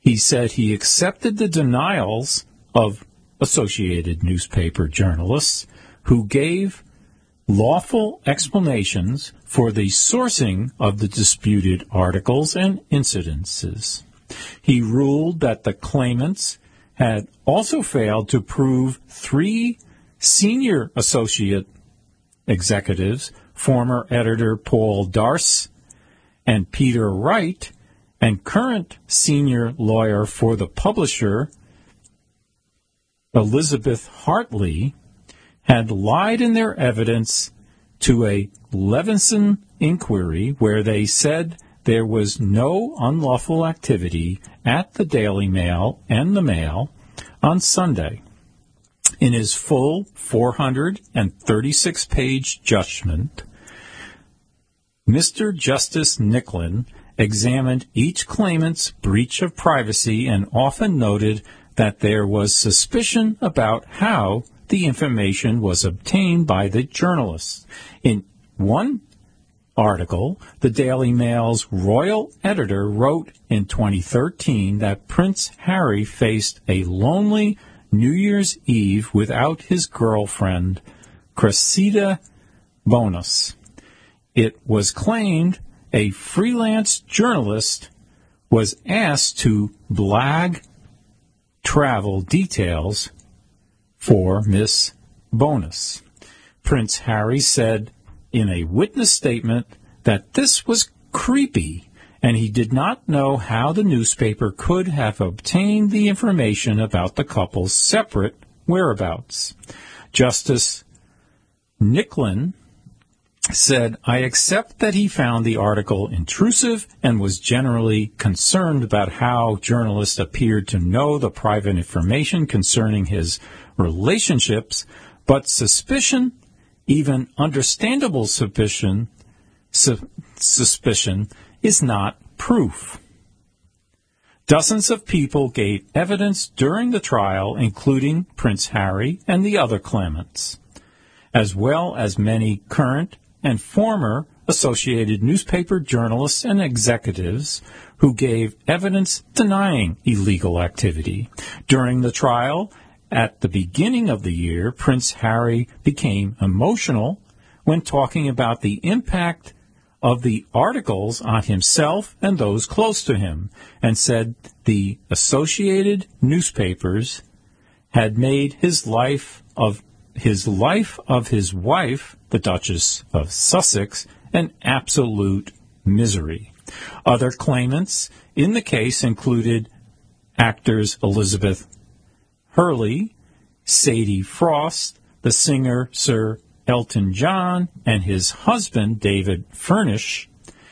He said he accepted the denials of Associated Newspaper journalists who gave lawful explanations for the sourcing of the disputed articles and incidences. He ruled that the claimants had also failed to prove 3 senior associate executives, former editor Paul Darce and Peter Wright, and current senior lawyer for the publisher, Elizabeth Hartley, had lied in their evidence to a Levinson inquiry where they said there was no unlawful activity at the Daily Mail and the Mail on Sunday. In his full 436-page judgment, Mr. Justice Nicklin examined each claimant's breach of privacy and often noted that there was suspicion about how the information was obtained by the journalists. In one article, the Daily Mail's royal editor wrote in 2013 that Prince Harry faced a lonely New Year's Eve without his girlfriend, Cressida Bonas. It was claimed a freelance journalist was asked to blag travel details for Miss Bonas. Prince Harry said in a witness statement that this was creepy, and he did not know how the newspaper could have obtained the information about the couple's separate whereabouts. Justice Nicklin said, "I accept that he found the article intrusive and was generally concerned about how journalists appeared to know the private information concerning his relationships, but suspicion, even understandable suspicion, is not proof." Dozens of people gave evidence during the trial, including Prince Harry and the other claimants, as well as many current and former Associated Newspaper journalists and executives who gave evidence denying illegal activity. During the trial, at the beginning of the year, Prince Harry became emotional when talking about the impact of the articles on himself and those close to him, and said the Associated Newspapers had made his life of his wife, the Duchess of Sussex, an absolute misery. Other claimants in the case included actors Elizabeth Hurley, Sadie Frost, the singer Sir Elton John, and his husband David Furnish,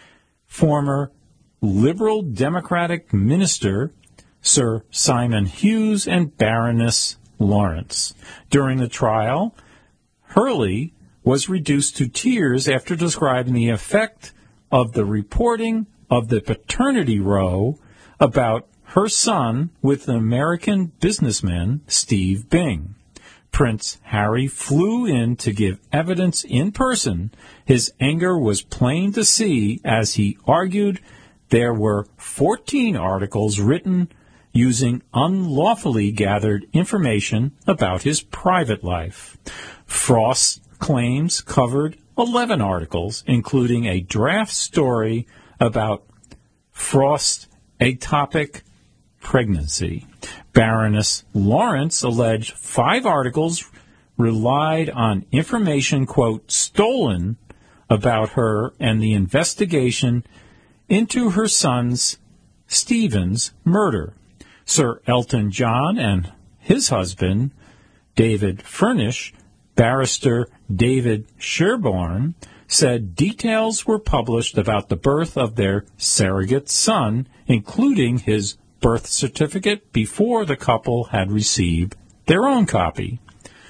former Liberal Democratic minister Sir Simon Hughes, and Baroness Lawrence. During the trial, Hurley was reduced to tears after describing the effect of the reporting of the paternity row about her son with the American businessman Steve Bing. Prince Harry flew in to give evidence in person. His anger was plain to see as he argued there were 14 articles written using unlawfully gathered information about his private life. Frost's claims covered 11 articles, including a draft story about Frost's ectopic pregnancy. Baroness Lawrence alleged 5 articles relied on information, quote, stolen about her and the investigation into her son's, Stephen's, murder. Sir Elton John and his husband, David Furnish, barrister David Sherborne, said details were published about the birth of their surrogate son, including his birth certificate, before the couple had received their own copy.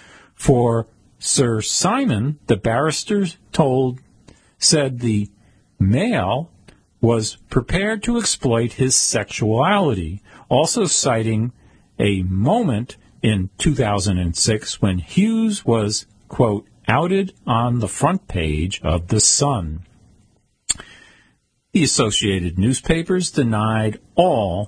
For Sir Simon, the barrister said the Mail was prepared to exploit his sexuality, also citing a moment in 2006 when Hughes was, quote, outed on the front page of The Sun. The Associated Newspapers denied all